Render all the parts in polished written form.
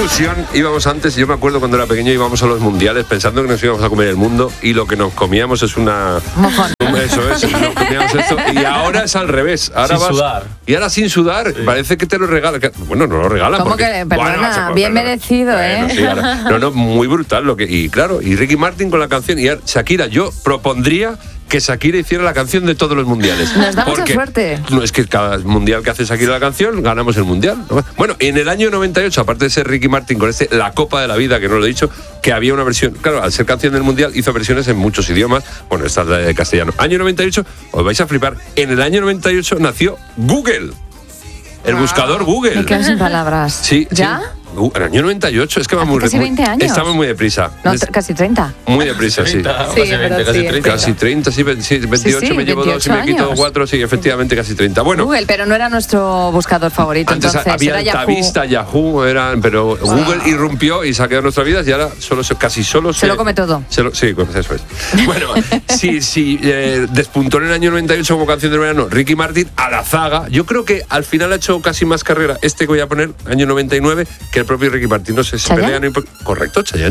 ilusión íbamos antes. Yo me acuerdo cuando era pequeño íbamos a los mundiales pensando que nos íbamos a comer el mundo y lo que nos comíamos es una... Mojón. Eso es, nos comíamos esto. Y ahora es al revés. Ahora sin sudar. Y ahora sin sudar, parece que te lo regalan. Bueno, no lo regalan. ¿Cómo porque, que? Perdona, bien merecido, ¿eh? Sí, ahora, muy brutal lo que... Y claro, y Ricky Martin con la canción. Y Shakira, yo propondría que Shakira hiciera la canción de todos los mundiales. Nos da mucha suerte. No, es que cada mundial que hace Shakira la canción, ganamos el mundial. Bueno, en el año 98, aparte de ser Ricky Martin con La Copa de la Vida, que no lo he dicho, que había una versión, claro, al ser canción del mundial, hizo versiones en muchos idiomas. Bueno, esta es la de castellano. Año 98, os vais a flipar, en el año 98 nació Google. El buscador Google. Me quedo sin palabras. Sí. ¿Ya? Sí. En el año 98, es que va muy... Casi 20 años. Estamos muy deprisa. No, casi 30. Muy deprisa, sí. Casi 30, sí, 28 me llevo 2 y me quito 4, sí, efectivamente casi 30. Bueno, Google, pero no era nuestro buscador favorito. Antes entonces, había era Altavista, Yahoo, pero Google irrumpió y se ha quedado en nuestras vidas y ahora casi solo se lo come todo. Sí, pues eso es. Bueno, sí, despuntó en el año 98 como canción del verano Ricky Martin a la zaga. Yo creo que al final ha hecho casi más carrera este que voy a poner, año 99, que el propio Ricky Martin. No sé, se pelean. Correcto, Chayanne.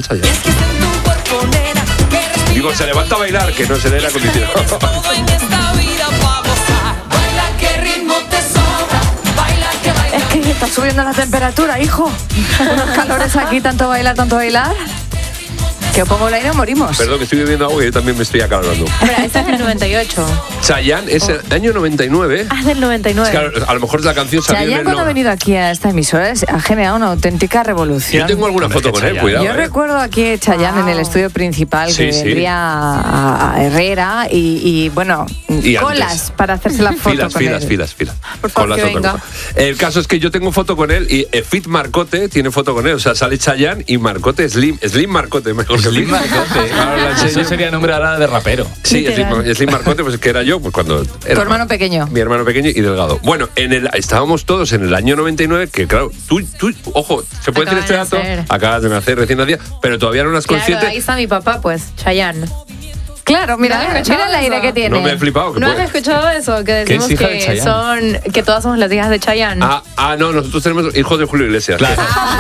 Digo, se levanta a bailar, que no se le da acondicionado. Es que está subiendo la temperatura, hijo. Unos calores aquí, tanto bailar. Que pongo el aire y morimos. Perdón, que estoy bebiendo agua y yo también me estoy acalorando. Pero esta es del 98. Chayanne es el año 99. Ah, es del 99. Es que a lo mejor la canción salió Chayanne, cuando ha venido aquí a esta emisora, ha generado una auténtica revolución. Yo tengo alguna foto con él, cuidado. Yo recuerdo aquí Chayanne en el estudio principal, que vendría a Herrera y bueno, y colas antes, para hacerse la foto filas. Por favor, que venga. El caso es que yo tengo foto con él y Fit Marcote tiene foto con él. O sea, sale Chayanne y Marcote, Slim Marcote, mejor. Slim Marcote. Eso sería nombre ahora de rapero. Sí, Slim Marcote, pues que era yo, pues cuando era tu hermano pequeño. Mi hermano pequeño y delgado. Bueno, estábamos todos en el año 99, que claro, tú ojo, se puede decir este dato, acabas de nacer, recién nacida, pero todavía no eras consciente. Ahí está mi papá, pues, Chayanne. Claro, mira el aire que tiene. No me he flipado. ¿No has escuchado eso? Que decimos que todas somos las hijas de Chayanne. No, nosotros tenemos hijos de Julio Iglesias. Claro.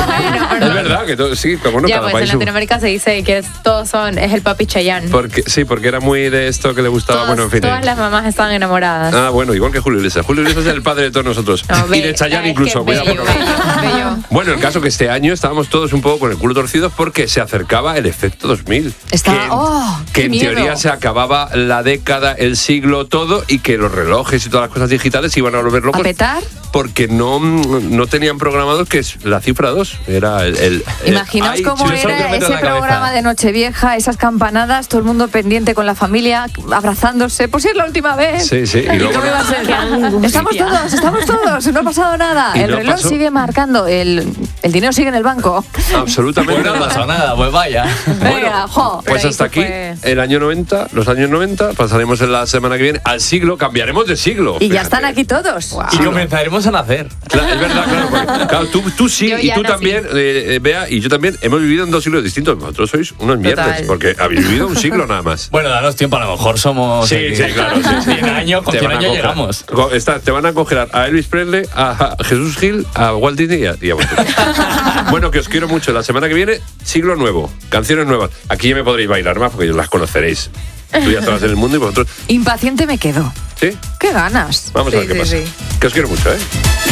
Es verdad que todos, sí, como no, ya, cada pues país. en Latinoamérica se dice que es el papi Chayanne. Porque era muy de esto que le gustaba, bueno, en fin. Todas las mamás estaban enamoradas. Bueno, igual que Julio Iglesias. Julio Iglesias es el padre de todos nosotros. Y de Chayanne incluso. Bello. Bueno, el caso que este año estábamos todos un poco con el culo torcido porque se acercaba el efecto 2000. Que en teoría se acababa la década, el siglo, todo, y que los relojes y todas las cosas digitales iban a volver locos. ¿A petar? Porque no tenían programado que es la cifra 2. Era Imaginaos cómo era ese programa de Nochevieja, esas campanadas, todo el mundo pendiente con la familia, abrazándose, pues es la última vez. Sí. Y luego iba a ser, estamos todos, no ha pasado nada. El reloj sigue marcando, el dinero sigue en el banco. Absolutamente. Pues no ha pasado nada, pues vaya. Venga, pues hasta aquí, el año 90, los años 90, pasaremos en la semana que viene al siglo, cambiaremos de siglo. Y ya están aquí todos. Wow. Y comenzaremos a nacer. Claro, es verdad, claro, tú sí, y tú también, Bea, y yo también hemos vivido en 2 siglos distintos. Vosotros sois unos mierdas, porque habéis vivido un siglo nada más. Bueno, danos tiempo, a lo mejor somos... Sí, claro. 100 años, con 100 años llegamos. Te van a congelar a Elvis Presley, a Jesús Gil, a Walt Disney y a vosotros. Bueno, que os quiero mucho. La semana que viene, siglo nuevo, canciones nuevas. Aquí ya me podréis bailar más porque las conoceréis. Tú ya estabas en el mundo y vosotros... Impaciente me quedo. ¿Sí? ¡Qué ganas! Vamos a ver qué pasa. Que os quiero mucho, ¿eh?